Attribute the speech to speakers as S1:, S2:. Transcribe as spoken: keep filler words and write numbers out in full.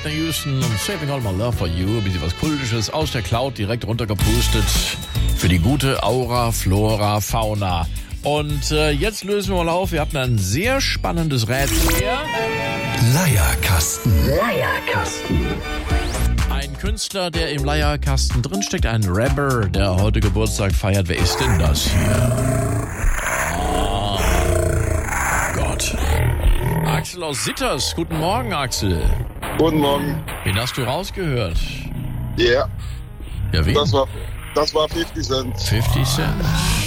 S1: Whitney Houston und Saving All My Love For You. Ein bisschen was Kultisches aus der Cloud direkt runtergepustet für die gute Aura, Flora, Fauna. Und äh, jetzt lösen wir mal auf. Wir hatten ein sehr spannendes Rätsel hier.
S2: Leierkasten.
S3: Leierkasten.
S1: Ein Künstler, der im Leierkasten drinsteckt. Ein Rapper, der heute Geburtstag feiert. Wer ist denn das hier? Oh Gott. Axel aus Sitters. Guten Morgen, Axel.
S4: Guten Morgen.
S1: Wen hast du rausgehört?
S4: Ja,
S1: Ja, wen?
S4: das war, das war fifty Cent.
S1: fifty Cent.